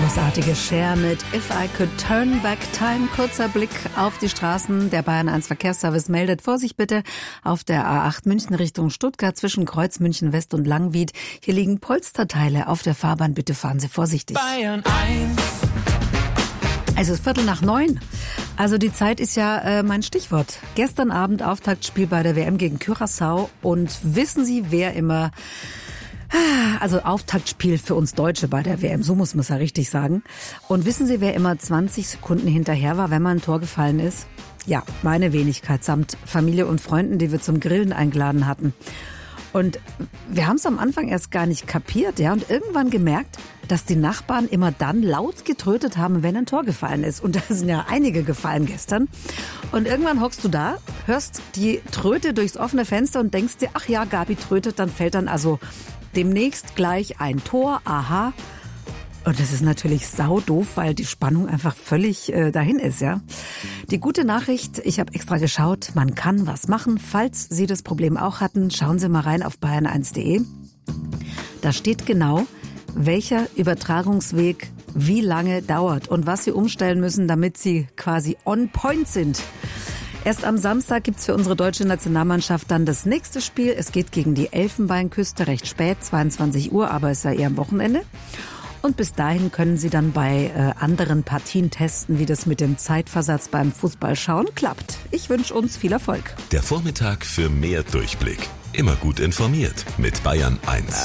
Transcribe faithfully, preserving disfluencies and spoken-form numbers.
Großartige Cher mit If I Could Turn Back Time. Kurzer Blick auf die Straßen. Der Bayern eins Verkehrsservice meldet: Vorsicht bitte auf der A acht München Richtung Stuttgart zwischen Kreuz München West und Langwied. Hier liegen Polsterteile auf der Fahrbahn. Bitte fahren Sie vorsichtig. Bayern eins. Also es ist Viertel nach neun. Also die Zeit ist ja äh, mein Stichwort. Gestern Abend Auftaktspiel bei der W M gegen Curaçao. Und wissen Sie, wer immer... Also Auftaktspiel für uns Deutsche bei der W M, so muss man es ja richtig sagen. Und wissen Sie, wer immer zwanzig Sekunden hinterher war, wenn mal ein Tor gefallen ist? Ja, meine Wenigkeit samt Familie und Freunden, die wir zum Grillen eingeladen hatten. Und wir haben es am Anfang erst gar nicht kapiert, ja, und irgendwann gemerkt, dass die Nachbarn immer dann laut getrötet haben, wenn ein Tor gefallen ist. Und da sind ja einige gefallen gestern. Und irgendwann hockst du da, hörst die Tröte durchs offene Fenster und denkst dir, ach ja, Gabi trötet, dann fällt dann also demnächst gleich ein Tor, aha. Und das ist natürlich saudoof, weil die Spannung einfach völlig äh, dahin ist, ja. Die gute Nachricht, ich habe extra geschaut, man kann was machen. Falls Sie das Problem auch hatten, schauen Sie mal rein auf bayern eins punkt de. Da steht genau, welcher Übertragungsweg wie lange dauert und was Sie umstellen müssen, damit Sie quasi on point sind. Erst am Samstag gibt's für unsere deutsche Nationalmannschaft dann das nächste Spiel. Es geht gegen die Elfenbeinküste, recht spät, zweiundzwanzig Uhr, aber es ist ja eher am Wochenende. Und bis dahin können Sie dann bei äh, anderen Partien testen, wie das mit dem Zeitversatz beim Fußballschauen klappt. Ich wünsche uns viel Erfolg. Der Vormittag für mehr Durchblick. Immer gut informiert mit Bayern eins.